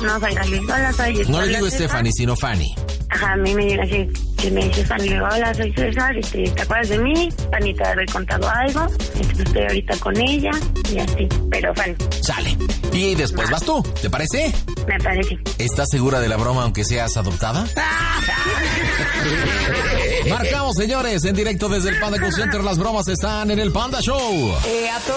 no soy Gaby, hola, soy... No le digo Stephanie, sino Fanny. Ajá, a mí me dice así, que me dice Fanny, le digo, hola, soy César, ¿te acuerdas de mí? Fanny, te había contado algo, estoy ahorita con ella, y así, pero Fanny. Sale. Y después vas tú, ¿te parece? Me parece. ¿Estás segura de la broma aunque seas adoptada? Marcamos, señores, en directo desde el Panda Call Center. Las bromas están en el Panda Show.